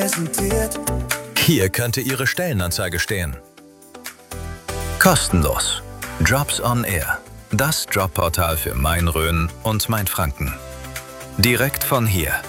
präsentiert. Hier könnte Ihre Stellenanzeige stehen. Kostenlos. Jobs on Air. Das Jobportal für Main-Rhön und Mainfranken. Direkt von hier.